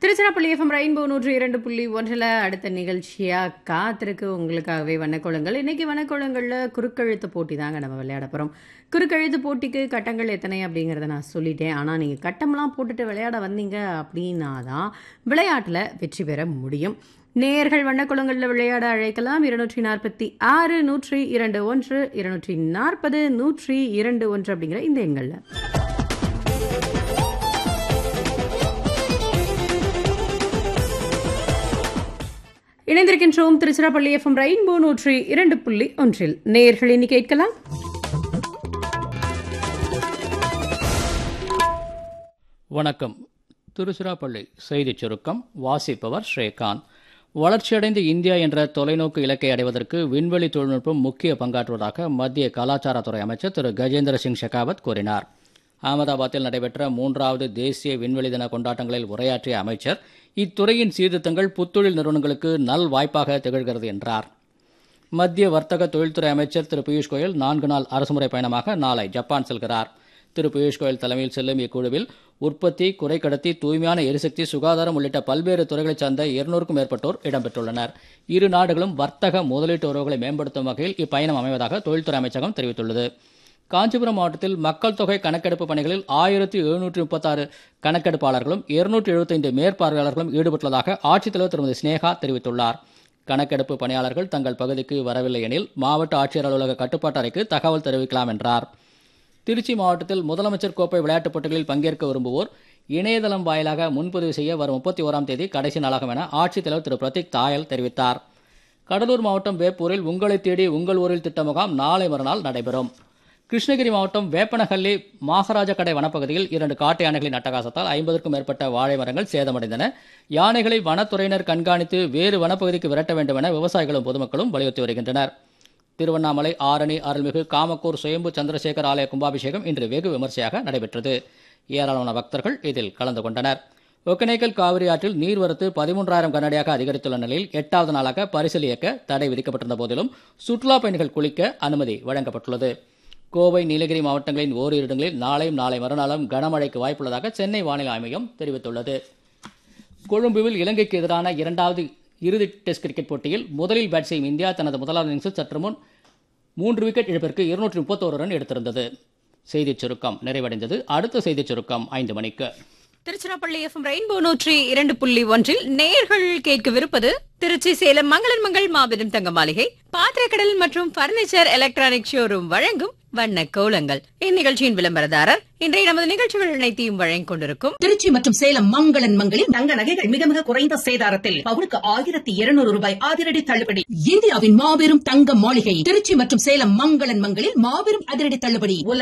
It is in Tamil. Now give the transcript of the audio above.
திருச்சிராப்பள்ளி எஃப்எம் ரெயின்போ 102.1 அடுத்த நிகழ்ச்சியா காத்திருக்கு உங்களுக்காகவே வண்ணக்கோலங்கள். இன்னைக்கு வண்ணக்கோலங்கள்ல குறுக்கெழுத்து போட்டி தாங்க நம்ம விளையாட போறோம். குறுக்கெழுத்து போட்டிக்கு கட்டங்கள் எத்தனை அப்படிங்கிறத நான் சொல்லிட்டேன். ஆனால் நீங்கள் கட்டம்லாம் போட்டுட்டு விளையாட வந்தீங்க அப்படின்னா தான் விளையாட்டில் வெற்றி பெற முடியும். நேயர்கள் வண்ணக்குளங்களில் விளையாட அழைக்கலாம். 246 102 1 240 102 அப்படிங்கிற இந்த எண்களில். இணைந்திருக்கின்றோம் திருச்சிராப்பள்ளி எஃப்எம் ரெயின்போ 102.1. நேயர்கள் இனி கேட்கலாம். வணக்கம். திருச்சிராப்பள்ளி செய்திச் சுருக்கம் வாசிப்பவர் ஸ்ரீகாந்த். வளர்ச்சியடைந்த இந்தியா என்ற தொலைநோக்கு இலக்கை அடைவதற்கு விண்வெளி தொழில்நுட்பம் முக்கிய பங்காற்றுவதாக மத்திய கலாச்சாரத்துறை அமைச்சர் திரு கஜேந்திர சிங் ஷெகாவத் கூறினார். அகமதாபாத்தில் நடைபெற்ற 3வது தேசிய விண்வெளி தின கொண்டாட்டங்களில் உரையாற்றிய அமைச்சர், இத்துறையின் சீர்திருத்தங்கள் புத்தொழில் நிறுவனங்களுக்கு நல் வாய்ப்பாக திகழ்கிறது என்றார். மத்திய வர்த்தக தொழில்துறை அமைச்சர் திரு பியூஷ் கோயல் 4 நாள் அரசுமுறை பயணமாக நாளை ஜப்பான் செல்கிறார். திரு பியூஷ் கோயல் தலைமையில் செல்லும் இக்குழுவில் உற்பத்தி, குறைக்கடத்தி, தூய்மையான எரிசக்தி, சுகாதாரம் உள்ளிட்ட பல்வேறு துறைகளைச் சார்ந்த 200க்கும் மேற்பட்டோர் இடம்பெற்றுள்ளனர். இரு நாடுகளும் வர்த்தக முதலீட்டு உறவுகளை மேம்படுத்தும் வகையில் இப்பயணம் அமைவதாக தொழில்துறை அமைச்சகம் தெரிவித்துள்ளது. காஞ்சிபுரம் மாவட்டத்தில் மக்கள் தொகை கணக்கெடுப்பு பணிகளில் 1736 கணக்கெடுப்பாளர்களும் 275 மேற்பார்வையாளர்களும் ஈடுபட்டுள்ளதாக ஆட்சித்தலைவர் திருமதி ஸ்னேகா தெரிவித்துள்ளார். கணக்கெடுப்பு பணியாளர்கள் தங்கள் பகுதிக்கு வரவில்லை எனில் மாவட்ட ஆட்சியர் அலுவலக கட்டுப்பாட்டு அறைக்கு தகவல் தெரிவிக்கலாம் என்றார். திருச்சி மாவட்டத்தில் முதலமைச்சர் கோப்பை விளையாட்டுப் போட்டிகளில் பங்கேற்க விரும்புவோர் இணையதளம் வாயிலாக முன்பதிவு செய்ய வரும் 31ஆம் தேதி கடைசி நாளாகும் என ஆட்சித்தலைவர் திரு பிரதீக் தாயல் தெரிவித்தார். கடலூர் மாவட்டம் வேப்பூரில் உங்களை தேடி உங்கள் ஊரில் திட்ட முகாம் நாளை மறுநாள் நடைபெறும். கிருஷ்ணகிரி மாவட்டம் வேப்பனஹள்ளி மாகராஜக்கடை வனப்பகுதியில் 2 காட்டு யானைகளின் அட்டகாசத்தால் 50க்கும் மேற்பட்ட வாழை மரங்கள் சேதமடைந்தன. யானைகளை வனத்துறையினர் கண்காணித்து வேறு வனப்பகுதிக்கு விரட்ட வேண்டும் என விவசாயிகளும் பொதுமக்களும் வலியுறுத்தி வருகின்றனர். திருவண்ணாமலை, ஆரணி, அருள்மிகு காமக்கூர் சுயம்பு சந்திரசேகர் ஆலய கும்பாபிஷேகம் இன்று வெகு விமர்சையாக நடைபெற்றது. ஏராளமான பக்தர்கள் இதில் கலந்து கொண்டனர். ஒகேனக்கல் காவிரி ஆற்றில் நீர்வரத்து 13,000 கனஅடியாக அதிகரித்துள்ள நிலையில் 8வது நாளாக பரிசல் இயக்க தடை விதிக்கப்பட்டிருந்த போதிலும் சுற்றுலா பயணிகள் குளிக்க அனுமதி வழங்கப்பட்டுள்ளது. கோவை, நீலகிரி மாவட்டங்களின் ஓரிரு இடங்களில் நாளையும் நாளை மறுநாளும் கனமழைக்கு வாய்ப்புள்ளதாக சென்னை வானிலை ஆய்வு மையம் தெரிவித்துள்ளது. கொழும்புவில் இலங்கைக்கு எதிரான 2வது இறுதி டெஸ்ட் கிரிக்கெட் போட்டியில் முதலில் பேட் செய்யும் இந்தியா தனது முதலாவது இன்னிங்ஸில் சற்று முன் 3 விக்கெட் இழப்பிற்கு 231 ரன் எடுத்திருந்தது. செய்திச் சுருக்கம் நிறைவடைந்தது. அடுத்த செய்திச் சுருக்கம் 5 மணிக்கு. திருச்சிராப்பள்ளி எஃப்எம் ரெயின்போ 102.1 நேயர்கள் கேட்கவிருப்பது திருச்சி சேலம் மங்களன் மங்கள் மாபெரும் தங்க மாளிகை, பாத்திரக்கடல் மற்றும் பர்னிச்சர் எலக்ட்ரானிக் ஷோரூம் வழங்கும் வண்ண கோலங்கள். இந்நிகழ்ச்சியின் விளம்பரதாரர் இன்றைய நமது நிகழ்ச்சிகள் அனைத்தையும் வழங்கிக் கொண்டிருக்கும் திருச்சி மற்றும் சேலம் மங்களன் மங்களில் தங்க நகைகள் மிக மிக குறைந்த சேதாரத்தில் பவுனுக்கு 1200 ரூபாய் அதிரடி தள்ளுபடி. இந்தியாவின் மாபெரும் தங்க மாளிகை திருச்சி மற்றும் சேலம் மங்களன் மங்களில் மாபெரும் அதிரடி தள்ளுபடி.